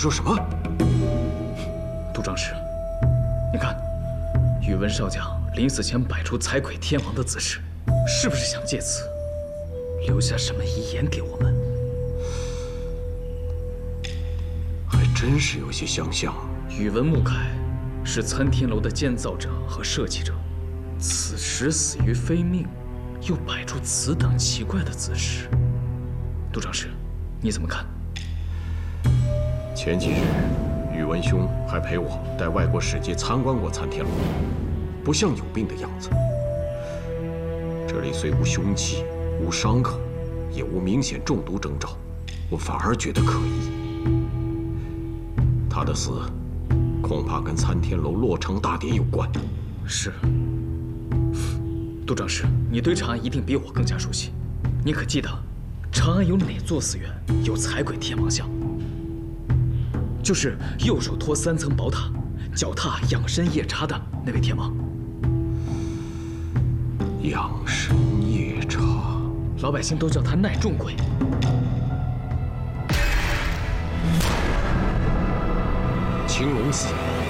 说什么？ 杜长史，你看，宇文少将临死前摆出采癸天王的姿势，是不是想借此留下什么遗言给我们？ 还真是有些相像。 宇文穆凯是参天楼的建造者和设计者，此时死于非命，又摆出此等奇怪的姿势，杜长史，你怎么看？ 前几日，宇文兄还陪我带外国使节参观过参天楼，不像有病的样子。这里虽无凶器、无伤口，也无明显中毒征兆，我反而觉得可疑。他的死，恐怕跟参天楼落成大典有关。 是。杜长史，你对长安一定比我更加熟悉。你可记得，长安有哪座寺院有采癸天王像？就是右手托3层宝塔，脚踏养生夜叉的那位天王。 养生夜叉， 老百姓都叫他耐重鬼。 青龙寺